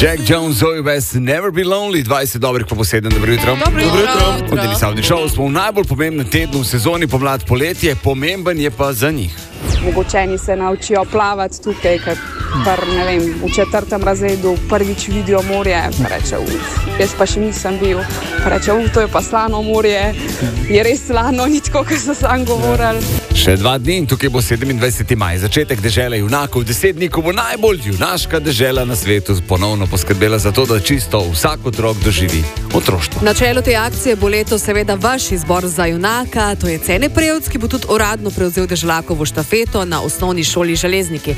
Jack Jones, Zoe West, Never Be Lonely, 20 dobrih po 7, dobro jutro. Dobro jutro. Ponedeljek Savdi Show, smo v najbolj pomembnem tednu v sezoni pomlad poletje, pomemben je pa za njih. Mogočeni se naučijo plavati tukaj, ker ne vem, v 4. razredu prvič vidijo morje, pa reče, jaz pa še nisem bil, pa reče, to je pa slano morje, je res slano, ni tako, kot so sam govorili. Še 2 dni in tukaj bo 27. maj, začetek dežele junakov, 10 dni, ko bo najbolj junaška dežela na svetu ponovno poskrbela za to, da čisto vsak otrok doživi otroštvo. Na čelu te akcije bo letos seveda vaš izbor za junaka, to je Cene Prevc, ki bo tudi uradno prevzel deželakovo štafeto na osnovni šoli Železniki.